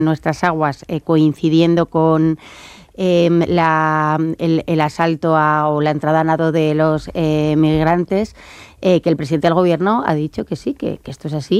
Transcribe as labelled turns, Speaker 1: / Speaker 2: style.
Speaker 1: nuestras aguas, coincidiendo con el asalto o la entrada a nado de los migrantes, que el presidente del Gobierno ha dicho que sí, que esto es así